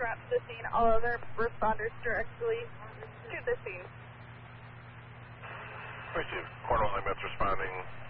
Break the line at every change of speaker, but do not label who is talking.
front to the scene. All other responders directly to the scene.
Cornwall ambulance responding